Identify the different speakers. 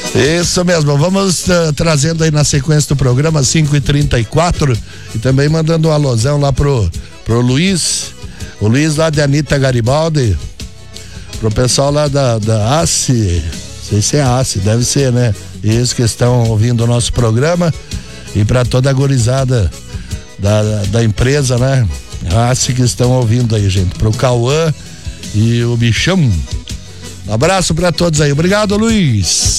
Speaker 1: Isso mesmo, vamos trazendo aí na sequência do programa 5h34 e também mandando um alôzão lá pro Luiz, o Luiz lá de Anitta Garibaldi, pro pessoal lá da ACE, não sei se é ACE, deve ser, né? Eles que estão ouvindo o nosso programa e pra toda a gurizada da empresa, né? ACE que estão ouvindo aí, gente, pro Cauã e o Bichão. Um abraço pra todos aí, obrigado, Luiz.